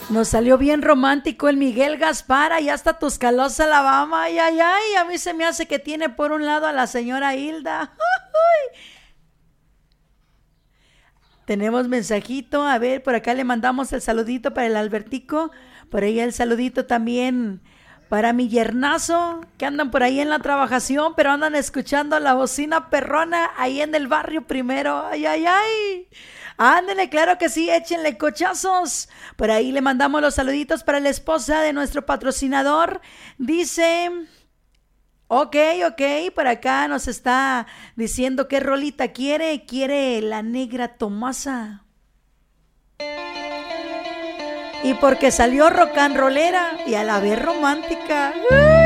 Nos salió bien romántico el Miguel Gaspar, allá hasta Tuscaloosa, Alabama. Ay, ay, ay, a mí se me hace que tiene por un lado a la señora Hilda. Tenemos mensajito, a ver, por acá le mandamos el saludito para el Albertico, por ahí el saludito también para mi yernazo, que andan por ahí en la trabajación, pero andan escuchando la bocina perrona ahí en el barrio primero. Ay, ay, ay. Ándele, claro que sí, échenle cochazos. Por ahí le mandamos los saluditos para la esposa de nuestro patrocinador. Dice... Ok, por acá nos está diciendo qué rolita quiere la negra Tomasa. Y porque salió rock and rollera y a la vez romántica.